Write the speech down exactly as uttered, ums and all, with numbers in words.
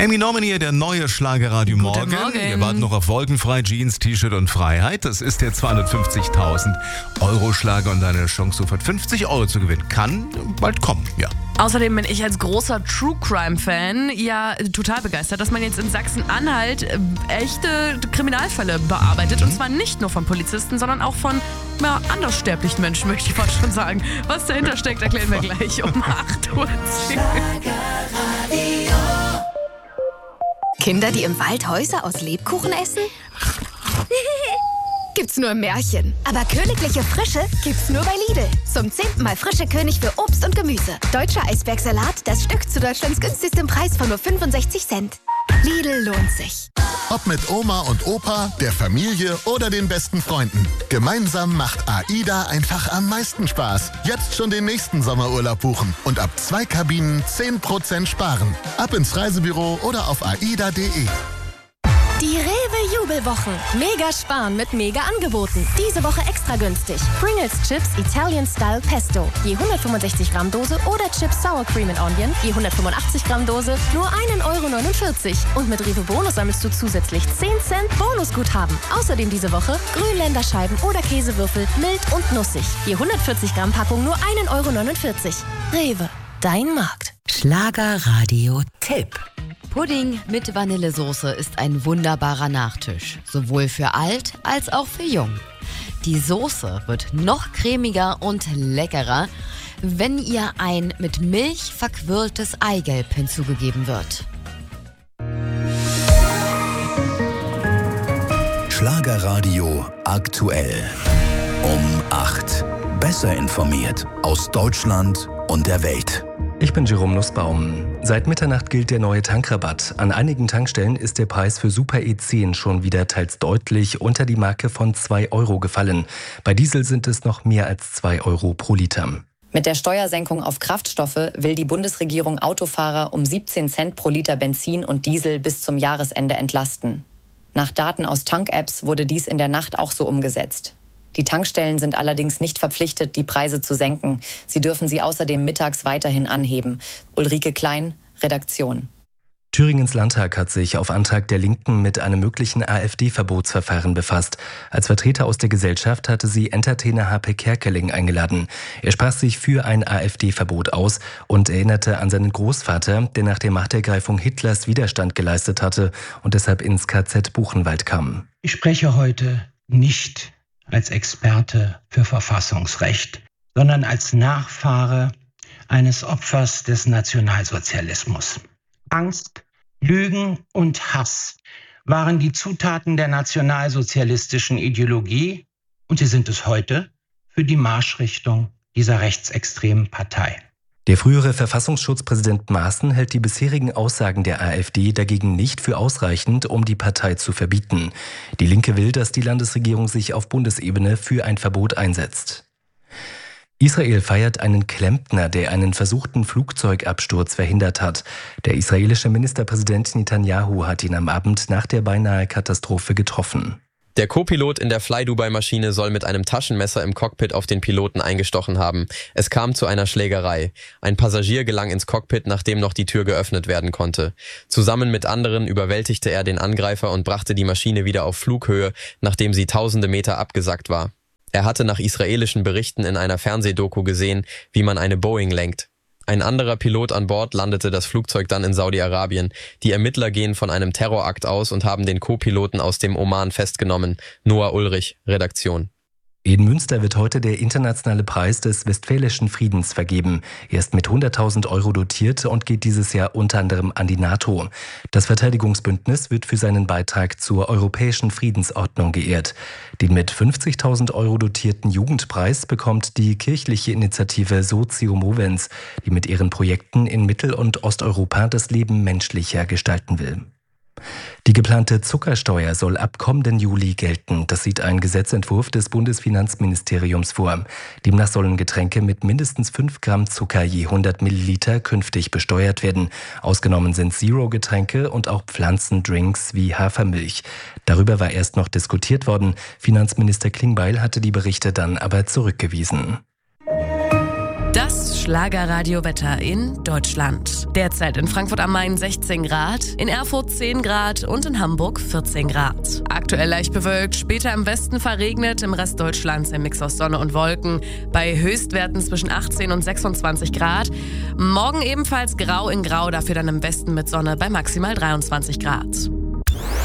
Amy Norman hier, der neue Schlagerradio Morgen. Morgen. Wir warten noch auf Wolkenfrei, Jeans, T-Shirt und Freiheit. Das ist der zweihundertfünfzigtausend Euro Schlager und deine Chance, sofort fünfzig Euro zu gewinnen. Kann bald kommen, ja. Außerdem bin ich als großer True Crime Fan ja total begeistert, dass man jetzt in Sachsen-Anhalt äh, echte Kriminalfälle bearbeitet. Und zwar nicht nur von Polizisten, sondern auch von ja, anderssterblichen Menschen, möchte ich fast schon sagen. Was dahinter steckt, erklären wir gleich um acht Uhr zehn. Kinder, die im Wald Häuser aus Lebkuchen essen? Gibt's nur im Märchen. Aber königliche Frische gibt's nur bei Lidl. Zum zehnten Mal frische König für Obst und Gemüse. Deutscher Eisbergsalat, das Stück zu Deutschlands günstigstem Preis von nur fünfundsechzig Cent. Lidl lohnt sich. Ob mit Oma und Opa, der Familie oder den besten Freunden. Gemeinsam macht AIDA einfach am meisten Spaß. Jetzt schon den nächsten Sommerurlaub buchen und ab zwei Kabinen zehn Prozent sparen. Ab ins Reisebüro oder auf aida punkt de. Die Rewe-Jubelwochen. Mega sparen mit Mega-Angeboten. Diese Woche extra günstig. Pringles Chips Italian Style Pesto. Je hundertfünfundsechzig Gramm Dose oder Chips Sour Cream and Onion. Je hundertfünfundachtzig Gramm Dose. Nur ein Euro neunundvierzig. Und mit Rewe Bonus sammelst du zusätzlich zehn Cent Bonusguthaben. Außerdem diese Woche Grünländerscheiben oder Käsewürfel. Mild und nussig. Je hundertvierzig Gramm Packung nur ein Euro neunundvierzig. Rewe. Dein Markt. Schlagerradio-Tipp. Pudding mit Vanillesoße ist ein wunderbarer Nachtisch, sowohl für alt als auch für jung. Die Soße wird noch cremiger und leckerer, wenn ihr ein mit Milch verquirltes Eigelb hinzugegeben wird. Schlagerradio aktuell. Um acht. Besser informiert aus Deutschland und der Welt. Ich bin Jerome Nussbaum. Seit Mitternacht gilt der neue Tankrabatt. An einigen Tankstellen ist der Preis für Super E zehn schon wieder teils deutlich unter die Marke von zwei Euro gefallen. Bei Diesel sind es noch mehr als zwei Euro pro Liter. Mit der Steuersenkung auf Kraftstoffe will die Bundesregierung Autofahrer um siebzehn Cent pro Liter Benzin und Diesel bis zum Jahresende entlasten. Nach Daten aus Tank-Apps wurde dies in der Nacht auch so umgesetzt. Die Tankstellen sind allerdings nicht verpflichtet, die Preise zu senken. Sie dürfen sie außerdem mittags weiterhin anheben. Ulrike Klein, Redaktion. Thüringens Landtag hat sich auf Antrag der Linken mit einem möglichen AfD-Verbotsverfahren befasst. Als Vertreter aus der Gesellschaft hatte sie Entertainer Hape Kerkeling eingeladen. Er sprach sich für ein AfD-Verbot aus und erinnerte an seinen Großvater, der nach der Machtergreifung Hitlers Widerstand geleistet hatte und deshalb ins K Z Buchenwald kam. Ich spreche heute nicht als Experte für Verfassungsrecht, sondern als Nachfahre eines Opfers des Nationalsozialismus. Angst, Lügen und Hass waren die Zutaten der nationalsozialistischen Ideologie und sie sind es heute für die Marschrichtung dieser rechtsextremen Partei. Der frühere Verfassungsschutzpräsident Maaßen hält die bisherigen Aussagen der AfD dagegen nicht für ausreichend, um die Partei zu verbieten. Die Linke will, dass die Landesregierung sich auf Bundesebene für ein Verbot einsetzt. Israel feiert einen Klempner, der einen versuchten Flugzeugabsturz verhindert hat. Der israelische Ministerpräsident Netanyahu hat ihn am Abend nach der beinahe Katastrophe getroffen. Der Co-Pilot in der Fly-Dubai-Maschine soll mit einem Taschenmesser im Cockpit auf den Piloten eingestochen haben. Es kam zu einer Schlägerei. Ein Passagier gelang ins Cockpit, nachdem noch die Tür geöffnet werden konnte. Zusammen mit anderen überwältigte er den Angreifer und brachte die Maschine wieder auf Flughöhe, nachdem sie tausende Meter abgesackt war. Er hatte nach israelischen Berichten in einer Fernsehdoku gesehen, wie man eine Boeing lenkt. Ein anderer Pilot an Bord landete das Flugzeug dann in Saudi-Arabien. Die Ermittler gehen von einem Terrorakt aus und haben den Co-Piloten aus dem Oman festgenommen. Noah Ulrich, Redaktion. In Münster wird heute der internationale Preis des Westfälischen Friedens vergeben. Er ist mit hunderttausend Euro dotiert und geht dieses Jahr unter anderem an die NATO. Das Verteidigungsbündnis wird für seinen Beitrag zur europäischen Friedensordnung geehrt. Den mit fünfzigtausend Euro dotierten Jugendpreis bekommt die kirchliche Initiative Socio Movens, die mit ihren Projekten in Mittel- und Osteuropa das Leben menschlicher gestalten will. Die geplante Zuckersteuer soll ab kommenden Juli gelten. Das sieht ein Gesetzentwurf des Bundesfinanzministeriums vor. Demnach sollen Getränke mit mindestens fünf Gramm Zucker je hundert Milliliter künftig besteuert werden. Ausgenommen sind Zero-Getränke und auch Pflanzendrinks wie Hafermilch. Darüber war erst noch diskutiert worden. Finanzminister Klingbeil hatte die Berichte dann aber zurückgewiesen. Das Schlagerradio-Wetter in Deutschland. Derzeit in Frankfurt am Main sechzehn Grad, in Erfurt zehn Grad und in Hamburg vierzehn Grad. Aktuell leicht bewölkt, später im Westen verregnet, im Rest Deutschlands ein Mix aus Sonne und Wolken. Bei Höchstwerten zwischen achtzehn und sechsundzwanzig Grad. Morgen ebenfalls grau in grau, dafür dann im Westen mit Sonne bei maximal dreiundzwanzig Grad.